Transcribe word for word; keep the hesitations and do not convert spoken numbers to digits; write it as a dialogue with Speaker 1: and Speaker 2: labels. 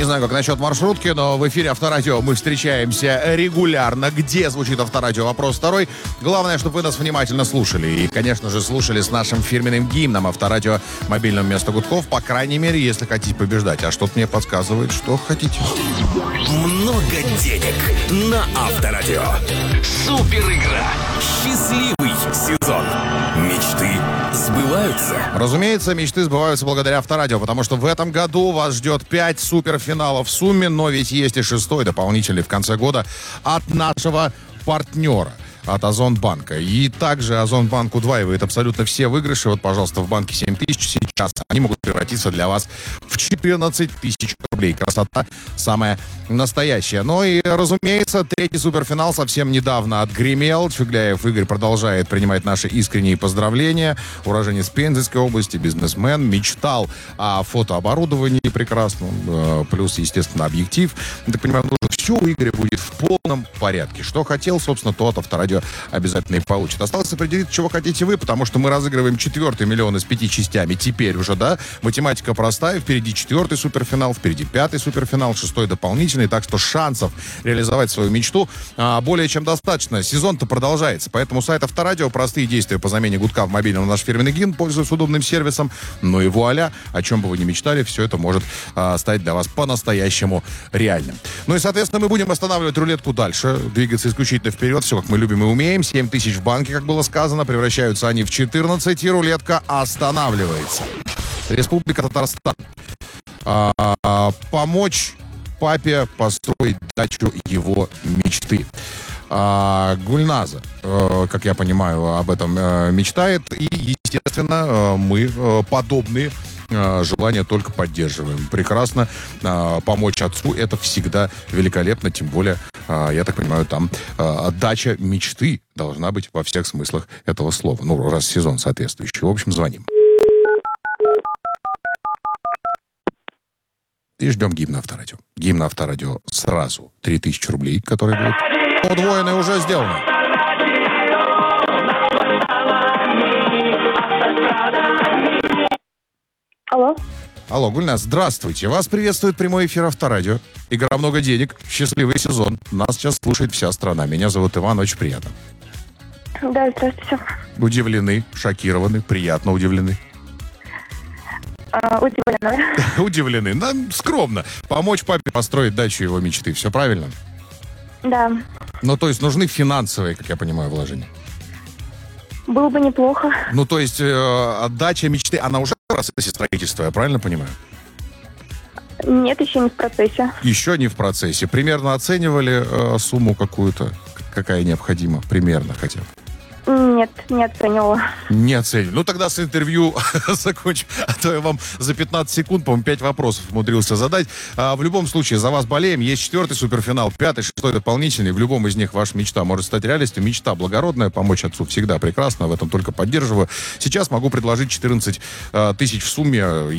Speaker 1: знаю, как насчет маршрутки, но в эфире Авторадио мы встречаемся регулярно. Где звучит Авторадио? Вопрос второй. Главное, чтобы вы нас внимательно слушали. И, конечно же, слушали с нашим фирменным гимном Авторадио «Мобильное место гудков». По крайней мере, если хотите побеждать. А что-то мне подсказывает, что хотите.
Speaker 2: Много денег на Авторадио. Супер игра. Счастливый сезон. Мечты сбываются.
Speaker 1: Разумеется, мечты сбываются благодаря Авторадио, потому что в этом году вас ждет пять суперфиналов в сумме, но ведь есть и шестой дополнительный в конце года от нашего партнера, от Озонбанка. И также Озонбанк удваивает абсолютно все выигрыши. Вот, пожалуйста, в банке семь тысяч сейчас. Они могут превратиться для вас в четырнадцать тысяч рублей. Красота самая настоящая. Ну и, разумеется, третий суперфинал совсем недавно отгремел. Чугляев Игорь продолжает принимать наши искренние поздравления. Уроженец Пензенской области, бизнесмен, мечтал о фотооборудовании прекрасном. Плюс, естественно, объектив. Я так понимаю, все у Игоря будет в полном порядке. Что хотел, собственно, то от Авторадио обязательно и получит. Осталось определить, чего хотите вы, потому что мы разыгрываем четвертый миллион из пяти частями. Теперь уже, да, математика простая. Впереди четвертый суперфинал, впереди пятый суперфинал, шестой дополнительный. Так что шансов реализовать свою мечту а, более чем достаточно. Сезон-то продолжается. Поэтому сайт Авторадио, простые действия по замене гудка в мобильном, наш фирменный гимн, пользуясь удобным сервисом. Ну и вуаля, о чем бы вы ни мечтали, все это может а, стать для вас по-настоящему реальным. Ну и, соответственно, мы будем останавливать рулетку дальше, двигаться исключительно вперед, все как мы любим и умеем. семь тысяч в банке, как было сказано, превращаются они в четырнадцать, и рулетка останавливается. Республика Татарстан. А, а, помочь папе построить дачу его мечты. А, Гульназа, э, как я понимаю, об этом э, мечтает. И, естественно, э, мы э, подобные э, желания только поддерживаем. Прекрасно. Э, помочь отцу — это всегда великолепно. Тем более, э, я так понимаю, там э, дача мечты должна быть во всех смыслах этого слова. Ну, раз сезон соответствующий. В общем, звоним. И ждем гимн Авторадио. Гимн Авторадио сразу. три тысячи рублей, которые будут удвоены, уже сделаны.
Speaker 3: Алло.
Speaker 1: Алло, Гульназ, здравствуйте. Вас приветствует прямой эфир Авторадио. Игра «Много денег». Счастливый сезон. Нас сейчас слушает вся страна. Меня зовут Иван, очень приятно.
Speaker 3: Да, здравствуйте.
Speaker 1: Удивлены, шокированы, приятно удивлены.
Speaker 3: А, удивлена.
Speaker 1: Удивлены. Нам скромно. Помочь папе построить дачу его мечты. Все правильно?
Speaker 3: Да.
Speaker 1: Ну, то есть нужны финансовые, как я понимаю, вложения.
Speaker 3: Было бы неплохо.
Speaker 1: Ну, то есть э, дача мечты, она уже в процессе строительства, я правильно понимаю?
Speaker 3: Нет, еще не в процессе.
Speaker 1: Еще не в процессе. Примерно оценивали э, сумму какую-то, какая необходима? Примерно хотя бы.
Speaker 3: Нет, не оценивала.
Speaker 1: Не оценили. Ну, тогда с интервью закончим. А то я вам за пятнадцать секунд, по-моему, пять вопросов умудрился задать. А, в любом случае, за вас болеем. Есть четвертый суперфинал, пятый, шестой дополнительный. В любом из них ваша мечта может стать реальностью. Мечта благородная. Помочь отцу всегда прекрасно. В этом только поддерживаю. Сейчас могу предложить четырнадцать э, тысяч в сумме.